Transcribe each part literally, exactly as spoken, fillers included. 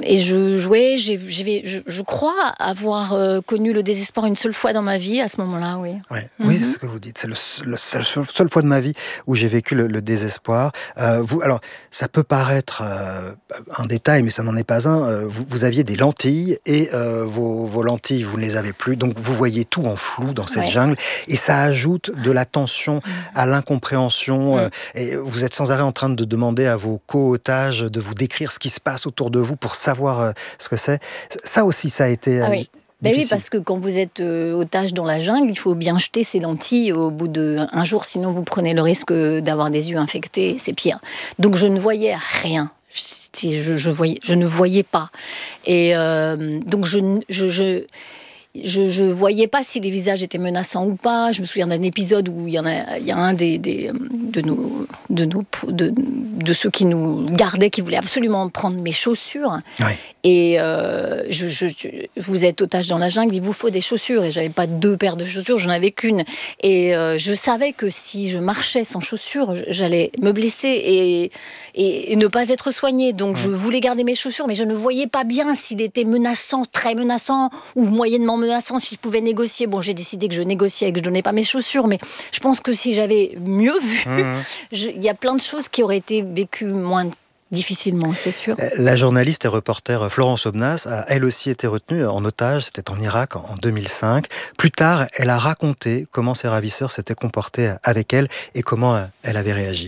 et je jouais, j'ai, j'ai, je, je crois avoir euh, connu le désespoir une seule fois dans ma vie, à ce moment-là, oui. Ouais, Mm-hmm. Oui, c'est ce que vous dites. C'est le, le seul, seule fois de ma vie où j'ai vécu le, le désespoir. Euh, vous, alors, ça peut paraître euh, un détail, mais ça n'en est pas un. Euh, vous, vous aviez des lentilles et euh, vos, vos lentilles, vous ne les avez plus. Donc, vous voyez tout en flou dans cette Ouais. jungle. Et ça ajoute de la tension à l'incompréhension. Mm. Euh, et vous êtes sans arrêt en train de demander à vos co-otages de vous décrire ce qui se passe autour de vous pour savoir euh, ce que c'est. Ça aussi, ça a été... Ah euh, oui. Ben oui, parce que quand vous êtes euh, otage dans la jungle, il faut bien jeter ses lentilles au bout d'un jour, sinon vous prenez le risque d'avoir des yeux infectés, c'est pire. Donc je ne voyais rien. Je, je, je, voyais, je ne voyais pas. Et euh, donc je... je, je Je, je voyais pas si les visages étaient menaçants ou pas. Je me souviens d'un épisode où il y en a, il y a un des, des de nos, de nos, de, de ceux qui nous gardaient, qui voulaient absolument prendre mes chaussures. Ouais. Et euh, je, je, vous êtes otage dans la jungle, il vous faut des chaussures. Et j'avais pas deux paires de chaussures, j'en avais qu'une. Et euh, je savais que si je marchais sans chaussures, j'allais me blesser et, et, et ne pas être soignée. Donc ouais. je voulais garder mes chaussures, mais je ne voyais pas bien s'il était menaçant, très menaçant ou moyennement menaçant, si je pouvais négocier. Bon, j'ai décidé que je négociais et que je donnais pas mes chaussures, mais je pense que si j'avais mieux vu, mmh. je, il y a plein de choses qui auraient été vécues moins difficilement, c'est sûr. La journaliste et reporter Florence Aubenas a elle aussi été retenue en otage, c'était en Irak en deux mille cinq. Plus tard, elle a raconté comment ses ravisseurs s'étaient comportés avec elle et comment elle avait réagi.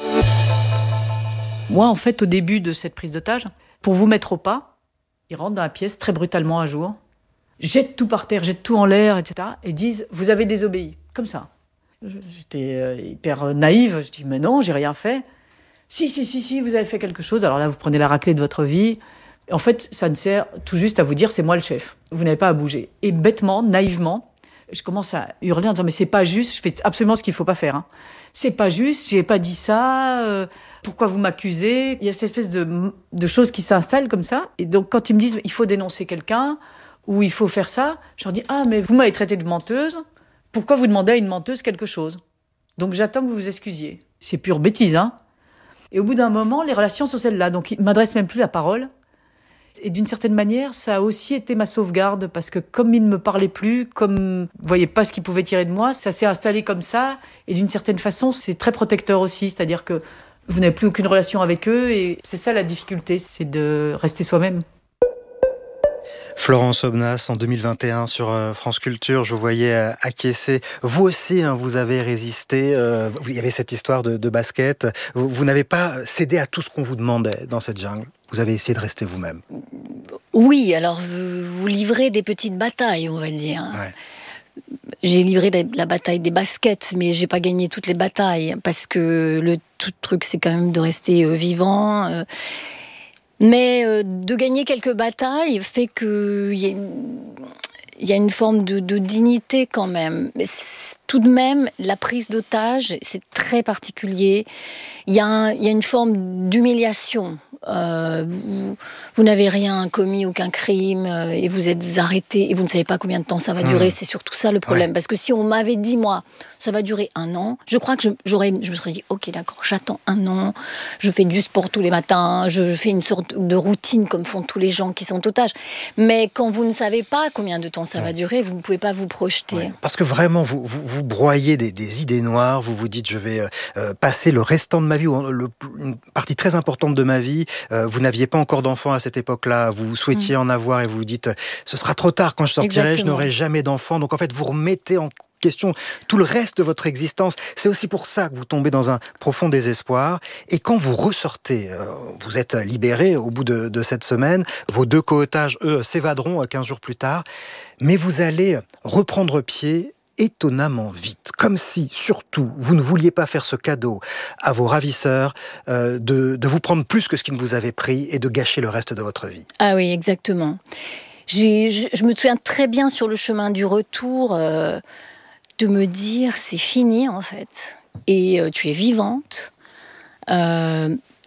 Moi, en fait, au début de cette prise d'otage, pour vous mettre au pas, ils rentrent dans la pièce très brutalement un jour, jettent tout par terre, jettent tout en l'air, et cetera, et disent « vous avez désobéi », comme ça. J'étais hyper naïve, je dis « mais non, j'ai rien fait ». Si, si, si, si, vous avez fait quelque chose. Alors là, vous prenez la raclée de votre vie. En fait, ça ne sert tout juste à vous dire, c'est moi le chef. Vous n'avez pas à bouger. Et bêtement, naïvement, je commence à hurler en disant, mais c'est pas juste, je fais absolument ce qu'il faut pas faire. Hein. C'est pas juste, j'ai pas dit ça, euh, pourquoi vous m'accusez? Il y a cette espèce de, de choses qui s'installent comme ça. Et donc, quand ils me disent, il faut dénoncer quelqu'un, ou il faut faire ça, je leur dis, ah, mais vous m'avez traité de menteuse, pourquoi vous demandez à une menteuse quelque chose? Donc, j'attends que vous vous excusiez. C'est pure bêtise, hein. Et au bout d'un moment, les relations sont celles-là. Donc, ils ne m'adressent même plus la parole. Et d'une certaine manière, ça a aussi été ma sauvegarde, parce que comme ils ne me parlaient plus, comme ils ne voyaient pas ce qu'ils pouvaient tirer de moi, ça s'est installé comme ça. Et d'une certaine façon, c'est très protecteur aussi. C'est-à-dire que vous n'avez plus aucune relation avec eux. Et c'est ça la difficulté, c'est de rester soi-même. Florence Aubenas, en deux mille vingt et un sur euh, France Culture, je vous voyais euh, acquiescer. Vous aussi, hein, vous avez résisté. Euh, il y avait cette histoire de, de basket. Vous, vous n'avez pas cédé à tout ce qu'on vous demandait dans cette jungle. Vous avez essayé de rester vous-même. Oui, alors vous, vous livrez des petites batailles, on va dire. Ouais. J'ai livré la bataille des baskets, mais j'ai pas gagné toutes les batailles, parce que le tout truc, c'est quand même de rester euh, vivant. Euh, Mais euh, de gagner quelques batailles fait qu'il y a une, il y a une forme de, de dignité quand même. Mais tout de même, la prise d'otage, c'est très particulier. Il y a, un, il y a une forme d'humiliation. Euh, vous, vous n'avez rien commis, aucun crime, euh, et vous êtes arrêté, et vous ne savez pas combien de temps ça va durer. Mmh. C'est surtout ça le problème. Ouais. Parce que si on m'avait dit, moi, ça va durer un an, je crois que je, j'aurais, je me serais dit, ok, d'accord, j'attends un an, je fais du sport tous les matins, je fais une sorte de routine comme font tous les gens qui sont otages. Mais quand vous ne savez pas combien de temps ça ouais. va durer, vous ne pouvez pas vous projeter. Ouais. Parce que vraiment, vous, vous, vous broyez des, des idées noires, vous vous dites, je vais euh, passer le restant de ma vie, ou le, une partie très importante de ma vie. Euh, vous n'aviez pas encore d'enfants à cette époque-là, vous souhaitiez mmh. en avoir et vous vous dites, ce sera trop tard quand je sortirai, Exactement. Je n'aurai jamais d'enfants. Donc en fait, vous remettez en question tout le reste de votre existence. C'est aussi pour ça que vous tombez dans un profond désespoir. Et quand vous ressortez, euh, vous êtes libéré au bout de, de cette semaine, vos deux co-otages, eux, s'évaderont quinze jours plus tard, mais vous allez reprendre pied étonnamment vite, comme si, surtout, vous ne vouliez pas faire ce cadeau à vos ravisseurs, euh, de, de vous prendre plus que ce qu'ils vous avaient pris et de gâcher le reste de votre vie. Ah oui, exactement. J'ai, je, je me souviens très bien sur le chemin du retour euh, de me dire, c'est fini en fait, et euh, tu es vivante, euh,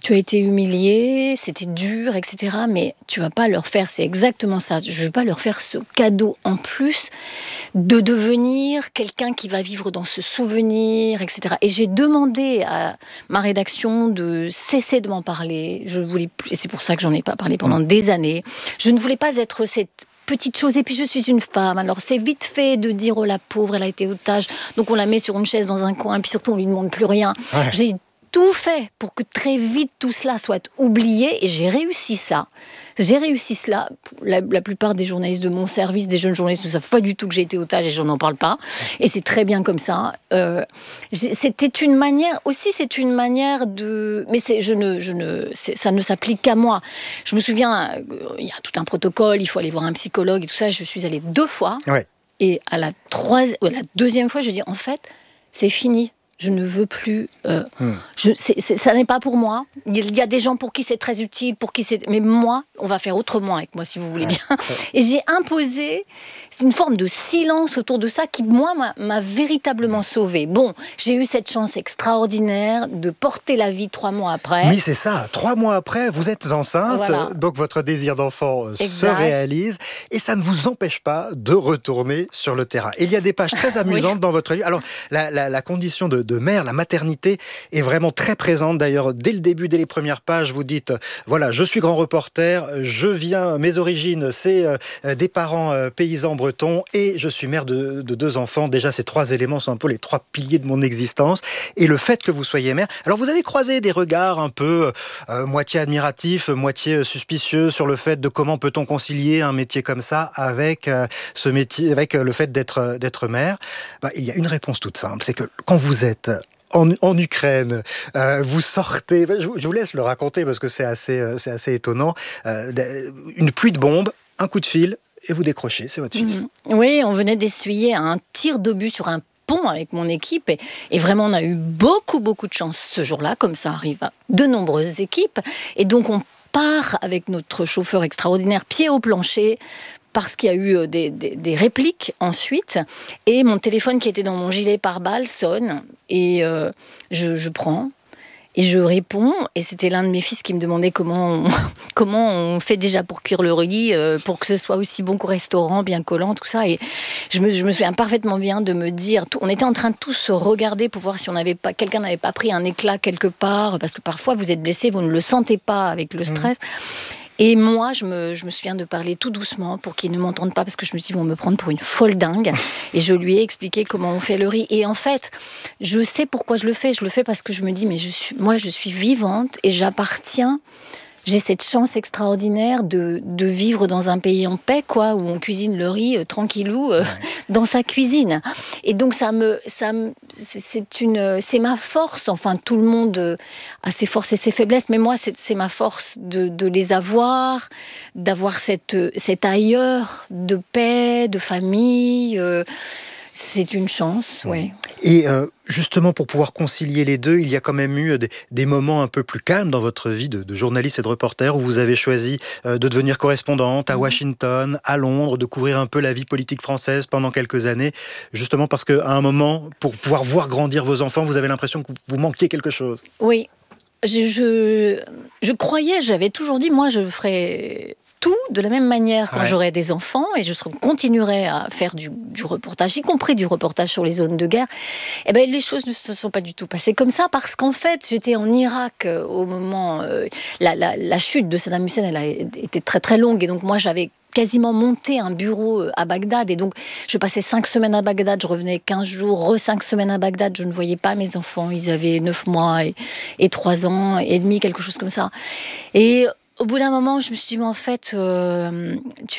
tu as été humilié, c'était dur, et cetera. Mais tu vas pas leur faire, c'est exactement ça. Je vais pas leur faire ce cadeau en plus de devenir quelqu'un qui va vivre dans ce souvenir, et cetera. Et j'ai demandé à ma rédaction de cesser de m'en parler. Je voulais plus, et c'est pour ça que j'en ai pas parlé pendant mmh. des années. Je ne voulais pas être cette petite chose, et puis je suis une femme, alors c'est vite fait de dire oh la pauvre, elle a été otage, donc on la met sur une chaise dans un coin, puis surtout on lui demande plus rien. Ouais. J'ai tout fait pour que très vite tout cela soit oublié, et j'ai réussi ça. J'ai réussi cela. La, la plupart des journalistes de mon service, des jeunes journalistes, ne savent pas du tout que j'ai été otage et je n'en parle pas. Et c'est très bien comme ça. Euh, c'était une manière, aussi c'est une manière de... Mais c'est, je ne, je ne, c'est, ça ne s'applique qu'à moi. Je me souviens, euh, il y a tout un protocole, il faut aller voir un psychologue et tout ça. Je suis allée deux fois. Ouais. Et à la, troisi- la deuxième fois, je dis en fait, c'est fini. Je ne veux plus. Euh, hmm. je, c'est, c'est, ça n'est pas pour moi. Il y a des gens pour qui c'est très utile, pour qui c'est. Mais moi, on va faire autrement avec moi, si vous voulez bien. Ouais, ouais. Et j'ai imposé une forme de silence autour de ça qui, moi, m'a, m'a véritablement sauvée. Bon, j'ai eu cette chance extraordinaire de porter la vie trois mois après. Oui, c'est ça. Trois mois après, vous êtes enceinte, voilà. Donc votre désir d'enfant exact. Se réalise, et ça ne vous empêche pas de retourner sur le terrain. Et il y a des pages très amusantes oui. dans votre livre. Alors, la, la, la condition de, de mère, la maternité est vraiment très présente. D'ailleurs, dès le début, dès les premières pages, vous dites, voilà, je suis grand reporter, je viens, mes origines, c'est euh, des parents euh, paysans bretons, et je suis mère de, de deux enfants. Déjà, ces trois éléments sont un peu les trois piliers de mon existence. Et le fait que vous soyez mère, alors vous avez croisé des regards un peu euh, moitié admiratifs, moitié suspicieux sur le fait de comment peut-on concilier un métier comme ça avec euh, ce métier, avec le fait d'être, d'être mère. Bah, il y a une réponse toute simple, c'est que quand vous êtes En, en Ukraine, euh, vous sortez, je, je vous laisse le raconter parce que c'est assez, c'est assez étonnant, euh, une pluie de bombes, un coup de fil et vous décrochez, c'est votre fils. Mmh. Oui, on venait d'essuyer un tir d'obus sur un pont avec mon équipe et, et vraiment on a eu beaucoup beaucoup de chance ce jour-là, comme ça arrive à de nombreuses équipes, et donc on part avec notre chauffeur extraordinaire pied au plancher, parce qu'il y a eu des, des, des répliques ensuite, et mon téléphone qui était dans mon gilet pare-balles sonne, et euh, je, je prends, et je réponds, et c'était l'un de mes fils qui me demandait comment on, comment on fait déjà pour cuire le riz, euh, pour que ce soit aussi bon qu'au restaurant, bien collant, tout ça, et je me, je me souviens parfaitement bien de me dire, tout, on était en train de tous se regarder pour voir si on avait pas, quelqu'un n'avait pas pris un éclat quelque part, parce que parfois vous êtes blessé, vous ne le sentez pas avec le stress. Mmh. Et moi, je me, je me souviens de parler tout doucement pour qu'ils ne m'entendent pas, parce que je me suis dit, ils vont me prendre pour une folle dingue. Et je lui ai expliqué comment on fait le riz. Et en fait, je sais pourquoi je le fais. Je le fais parce que je me dis, mais je suis, moi, je suis vivante et j'appartiens. J'ai cette chance extraordinaire de, de vivre dans un pays en paix, quoi, où on cuisine le riz euh, tranquillou euh, ouais. dans sa cuisine. Et donc ça me, ça me, c'est, c'est une, c'est ma force. Enfin, tout le monde a ses forces et ses faiblesses, mais moi, c'est, c'est ma force de, de les avoir, d'avoir cette, cet ailleurs de paix, de famille. Euh, C'est une chance, oui. Et euh, justement, pour pouvoir concilier les deux, il y a quand même eu des, des moments un peu plus calmes dans votre vie de, de journaliste et de reporter, où vous avez choisi euh, de devenir correspondante à Washington, à Londres, de couvrir un peu la vie politique française pendant quelques années, justement parce qu'à un moment, pour pouvoir voir grandir vos enfants, vous avez l'impression que vous manquiez quelque chose. Oui, je, je, je croyais, j'avais toujours dit, moi, je ferais tout de la même manière quand ouais. j'aurai des enfants, et je continuerai à faire du, du reportage, y compris du reportage sur les zones de guerre. Et ben les choses ne se sont pas du tout passées comme ça, parce qu'en fait j'étais en Irak euh, au moment euh, la, la, la chute de Saddam Hussein, elle a été très très longue, et donc moi j'avais quasiment monté un bureau à Bagdad, et donc je passais cinq semaines à Bagdad, je revenais quinze jours, re cinq semaines à Bagdad, je ne voyais pas mes enfants, ils avaient neuf mois et, et trois ans et demi, quelque chose comme ça. Et au bout d'un moment, je me suis dit, mais en fait, euh,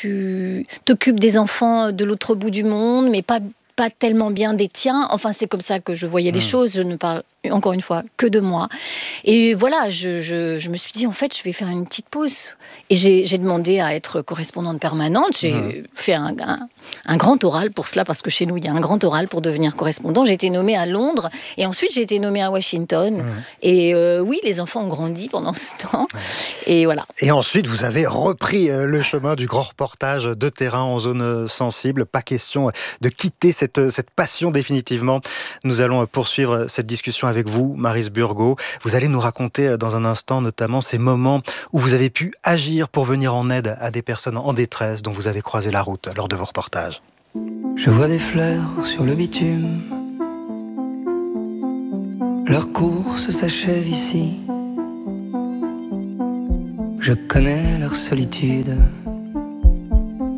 tu t'occupes des enfants de l'autre bout du monde, mais pas, pas tellement bien des tiens. Enfin, c'est comme ça que je voyais les mmh. choses. Je ne parle, encore une fois, que de moi. Et voilà, je, je, je me suis dit, en fait, je vais faire une petite pause. Et j'ai, j'ai demandé à être correspondante permanente. J'ai mmh. fait un, un, un grand oral pour cela, parce que chez nous, il y a un grand oral pour devenir correspondant. J'ai été nommée à Londres, et ensuite, j'ai été nommée à Washington. Mmh. Et euh, oui, les enfants ont grandi pendant ce temps. Mmh. Et voilà. Et ensuite, vous avez repris le chemin du grand reportage de terrain en zone sensible. Pas question de quitter cette cette, cette passion définitivement. Nous allons poursuivre cette discussion avec vous, Maryse Burgot. Vous allez nous raconter dans un instant notamment ces moments où vous avez pu agir pour venir en aide à des personnes en détresse dont vous avez croisé la route lors de vos reportages. Je vois des fleurs sur le bitume, leur course s'achève ici. Je connais leur solitude,